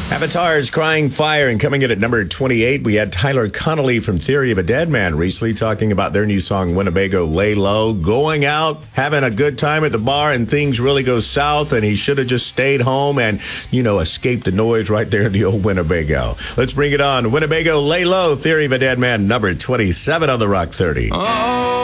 Avatar's Crying Fire, and coming in at number 28, we had Tyler Connolly from Theory of a Dead Man recently talking about their new song, Winnebago Lay Low, going out, having a good time at the bar, and things really go south, and he should have just stayed home and, escaped the noise right there in the old Winnebago. Let's bring it on. Winnebago Lay Low, Theory of a Dead Man, number 27 on the Rock 30. Oh.